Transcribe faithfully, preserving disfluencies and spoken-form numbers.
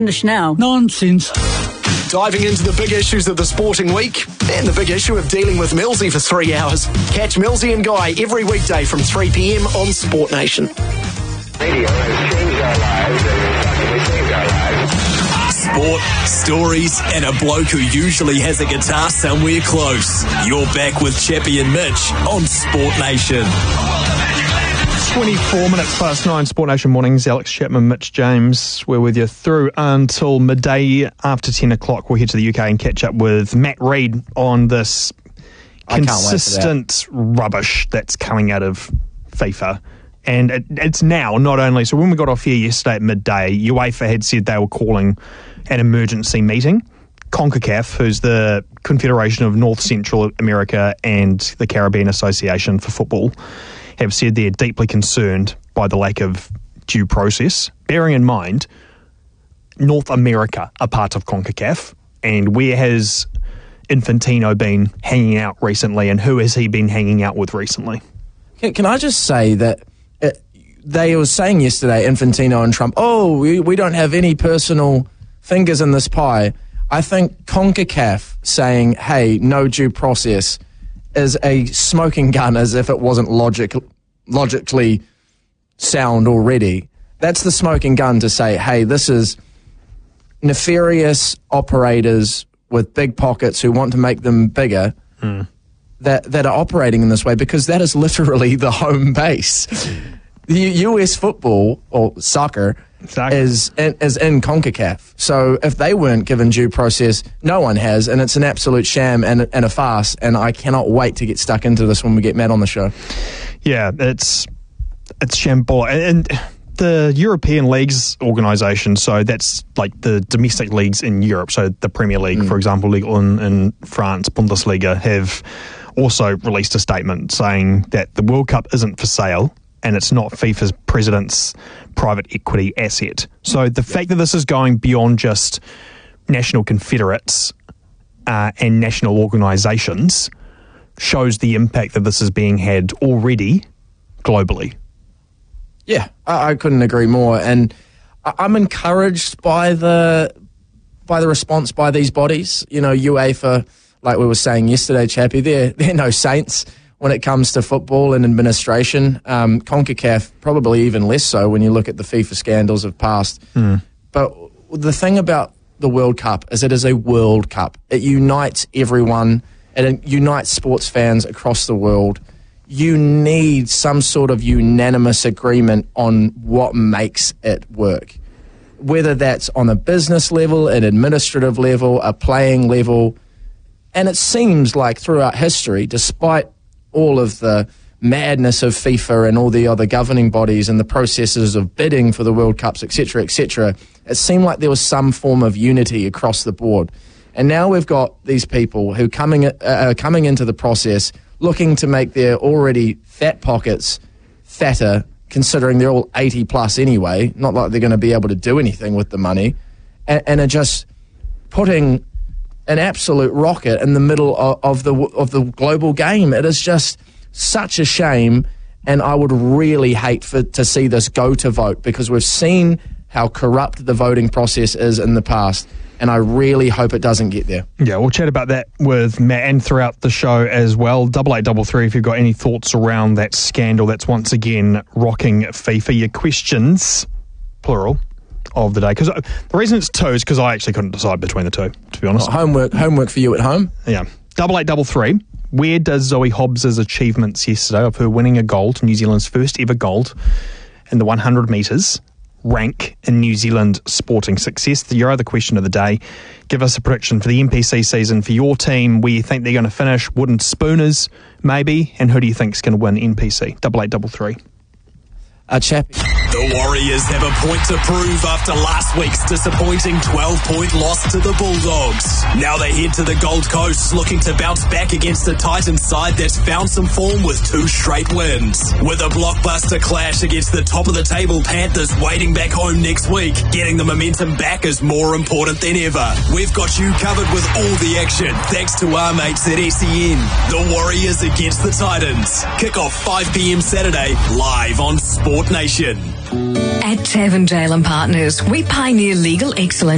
Finish now. Nonsense. Diving into the big issues of the sporting week and the big issue of dealing with Millsy for three hours. Catch Millsy and Guy every weekday from three p.m. on Sport Nation. Radio has changed our lives and it's changed our lives. Sport, stories, and a bloke who usually has a guitar somewhere close. You're back with Chappie and Mitch on Sport Nation. twenty-four minutes past nine, Sport Nation mornings. Alex Chapman, Mitch James. We're with you through until midday. After ten o'clock, we'll head to the U K and catch up with Matt Reid on this consistent rubbish that's coming out of FIFA. And it, it's now not only... So when we got off here yesterday at midday, UEFA had said they were calling an emergency meeting. CONCACAF, who's the Confederation of North Central America and the Caribbean Association for Football, have said they're deeply concerned by the lack of due process, bearing in mind North America are part of CONCACAF, and where has Infantino been hanging out recently, and who has he been hanging out with recently? Can, can I just say that it, they were saying yesterday, Infantino and Trump, oh, we, we don't have any personal fingers in this pie. I think CONCACAF saying, hey, no due process is a smoking gun as if it wasn't logic, logically sound already. That's the smoking gun to say, hey, this is nefarious operators with big pockets who want to make them bigger mm. that, that are operating in this way, because that is literally the home base. The U S football, or soccer, Exactly. Is, in, is in CONCACAF. So if they weren't given due process, no one has, and it's an absolute sham and, and a farce, and I cannot wait to get stuck into this when we get Matt on the show. Yeah, it's it's shambolic. And the European Leagues organisation, so that's like the domestic leagues in Europe, so the Premier League, mm. for example, Ligue one in France, Bundesliga, have also released a statement saying that the World Cup isn't for sale, and it's not FIFA's president's private equity asset. So the fact that this is going beyond just national confederates uh, and national organisations shows the impact that this is being had already globally. Yeah, I, I couldn't agree more. And I, I'm encouraged by the by the response by these bodies. You know, UEFA, like we were saying yesterday, Chappie, they're, they're no saints when it comes to football and administration. Um, CONCACAF, probably even less so when you look at the FIFA scandals of past. Mm. But the thing about the World Cup is it is a World Cup. It unites everyone. It unites sports fans across the world. You need some sort of unanimous agreement on what makes it work. Whether that's on a business level, an administrative level, a playing level. And it seems like throughout history, despite all of the madness of FIFA and all the other governing bodies and the processes of bidding for the World Cups, et cetera, et cetera, it seemed like there was some form of unity across the board. And now we've got these people who coming uh, coming into the process looking to make their already fat pockets fatter, considering they're all eighty plus anyway, not like they're going to be able to do anything with the money, and, and are just putting an absolute rocket in the middle of, of the of the global game. It is just such a shame, and I would really hate for to see this go to vote, because we've seen how corrupt the voting process is in the past, and I really hope it doesn't get there. Yeah, we'll chat about that with Matt and throughout the show as well. Double eight double three if you've got any thoughts around that scandal that's once again rocking FIFA. Your questions, plural, of the day, because the reason it's two is because I actually couldn't decide between the two, to be honest. Oh, homework homework for you at home. Yeah. Double eight double three. Where does Zoe Hobbs's achievements yesterday of her winning a gold, New Zealand's first ever gold in the one hundred metres, rank in New Zealand sporting success? Your other question of the day. Give us a prediction for the N P C season for your team, where you think they're going to finish. Wooden Spooners, maybe, and who do you think is going to win N P C? Double eight double three. Uh, Chappie. The Warriors have a point to prove after last week's disappointing twelve-point loss to the Bulldogs. Now they head to the Gold Coast looking to bounce back against a Titans side that's found some form with two straight wins. With a blockbuster clash against the top-of-the-table Panthers waiting back home next week, getting the momentum back is more important than ever. We've got you covered with all the action, thanks to our mates at S E N. The Warriors against the Titans. Kick-off five p.m. Saturday, live on Sport Nation. At Tavendale and Partners, we pioneer legal excellence